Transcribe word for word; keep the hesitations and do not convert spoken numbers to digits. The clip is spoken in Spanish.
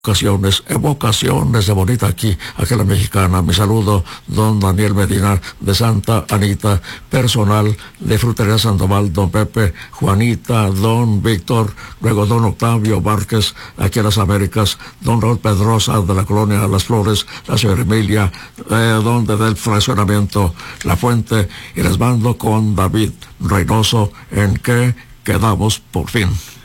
Ocasiones, evocaciones de bonita aquí, aquí la mexicana. Mi saludo, don Daniel Medina de Santa Anita, personal de Frutería Sandoval, don Pepe, Juanita, don Víctor, luego don Octavio Márquez, aquí en las Américas, don Raúl Pedrosa de la colonia Las Flores, la señora Emilia, eh, donde del fraccionamiento La Fuente, y les mando con David Reynoso, en que quedamos por fin.